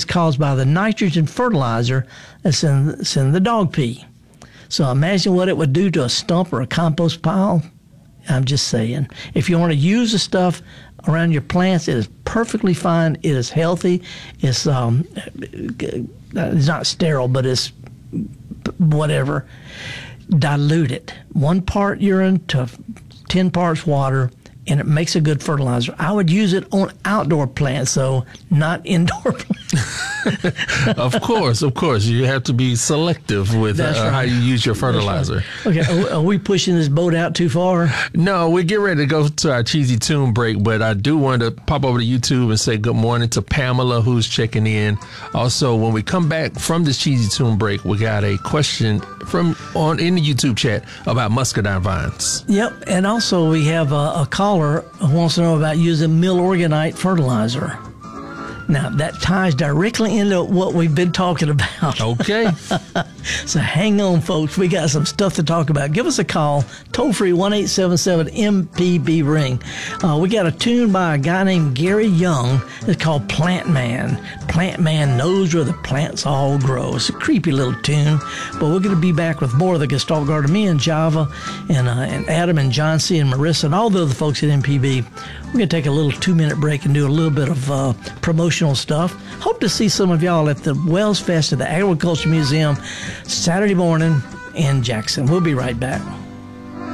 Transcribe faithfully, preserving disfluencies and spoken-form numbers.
caused by the nitrogen fertilizer that's in, that's in the dog pee. So imagine what it would do to a stump or a compost pile. I'm just saying. If you want to use the stuff around your plants, it is perfectly fine. It is healthy. It's um, it's not sterile, but it's whatever. Dilute it. One part urine to ten parts water, and it makes a good fertilizer. I would use it on outdoor plants, so not indoor plants. Of course, of course. You have to be selective with uh, right. how you use your fertilizer. Right. Okay, are we pushing this boat out too far? No, we get ready to go to our cheesy tune break, but I do want to pop over to YouTube and say good morning to Pamela, who's checking in. Also, when we come back from this cheesy tune break, we got a question from on in the YouTube chat about muscadine vines. Yep, and also we have a, a caller who wants to know about using Milorganite fertilizer. Now, that ties directly into what we've been talking about. Okay. So hang on, folks. We got some stuff to talk about. Give us a call, toll free, one eight seven seven M P B ring. Uh, we got a tune by a guy named Gary Young. It's called Plant Man. Plant Man knows where the plants all grow. It's a creepy little tune, but we're going to be back with more of the Gestalt Garden. Me and Java and, uh, and Adam and John C. and Marissa and all the other folks at M P B. We're going to take a little two-minute break and do a little bit of uh, promotional stuff. Hope to see some of y'all at the Wells Fest at the Agriculture Museum Saturday morning in Jackson. We'll be right back.